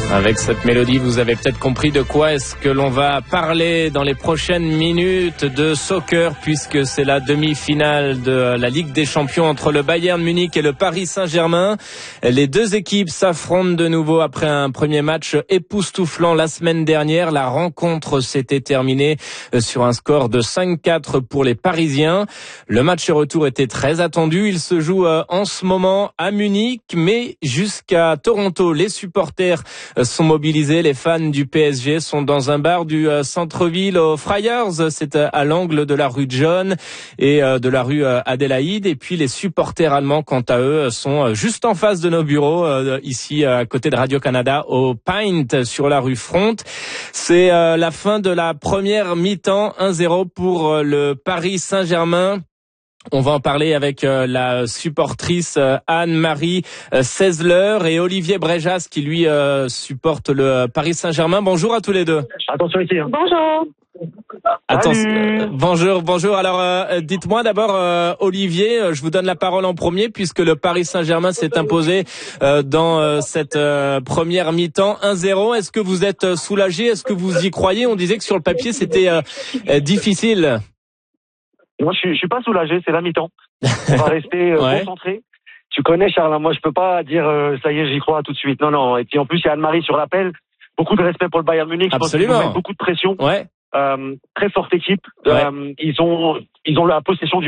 Avec cette mélodie, vous avez peut-être compris de quoi est-ce que l'on va parler dans les prochaines minutes de soccer, puisque c'est la demi-finale de la Ligue des Champions entre le Bayern Munich et le Paris Saint-Germain. Les deux équipes s'affrontent de nouveau après un premier match époustouflant la semaine dernière. La rencontre s'était terminée sur un score de 5-4 pour les Parisiens. Le match retour était très attendu. Il se joue en ce moment à Munich, mais jusqu'à Toronto, les supporters sont mobilisés. Les fans du PSG sont dans un bar du centre-ville aux Friars. C'est à l'angle de la rue John et de la rue Adélaïde. Et puis les supporters allemands, quant à eux, sont juste en face de nos bureaux, ici à côté de Radio-Canada, au Pint, sur la rue Front. C'est la fin de la première mi-temps, 1-0 pour le Paris Saint-Germain. On va en parler avec la supportrice Anne-Marie Seisler et Olivier Bréjas qui lui supporte le Paris Saint-Germain. Bonjour à tous les deux. Attention ici. Bonjour. Bonjour. Alors dites-moi d'abord Olivier, je vous donne la parole en premier puisque le Paris Saint-Germain s'est imposé dans cette première mi-temps 1-0. Est-ce que vous êtes soulagé? Est-ce que vous y croyez? On disait que sur le papier c'était difficile. Moi, je suis pas soulagé, c'est la mi-temps. On va rester concentré. Tu connais, Charles, moi, je peux pas dire ça y est, j'y crois tout de suite. Non. Et puis en plus, il y a Anne-Marie sur l'appel. Beaucoup de respect pour le Bayern Munich. Je pense qu'ils vont mettre beaucoup de pression. Ouais. Très forte équipe. Ouais. Ils ont la possession du